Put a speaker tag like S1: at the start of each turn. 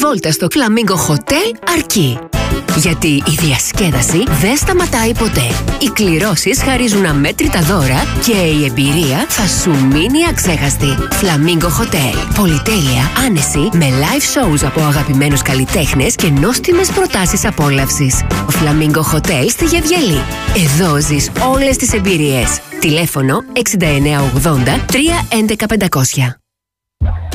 S1: βόλτα στο Flamingo Hotel αρκεί. Γιατί η διασκέδαση δεν σταματάει ποτέ. Οι κληρώσεις χαρίζουν αμέτρητα δώρα και η εμπειρία θα σου μείνει αξέχαστη. Flamingo Hotel. Πολυτέλεια, άνεση, με live shows από αγαπημένους καλλιτέχνες και νόστιμες προτάσεις απόλαυσης. Flamingo Hotel στη Γεβγελή. Εδώ ζεις όλες τις εμπειρίες. Τηλέφωνο 6980 311 500.